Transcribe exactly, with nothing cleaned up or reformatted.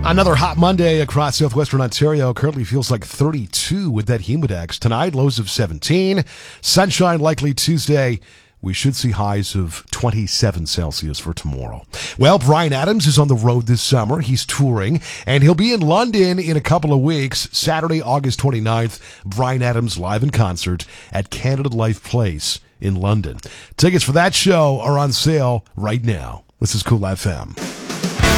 Another hot Monday across southwestern Ontario. Currently feels like thirty-two with that humidex. Tonight, lows of seventeen. Sunshine likely Tuesday. We should see highs of twenty-seven Celsius for tomorrow. Well, Bryan Adams is on the road this summer. He's touring, and he'll be in London in a couple of weeks. Saturday, August twenty-ninth, Bryan Adams live in concert at Canada Life Place in London. Tickets for that show are on sale right now. This is Cool F M.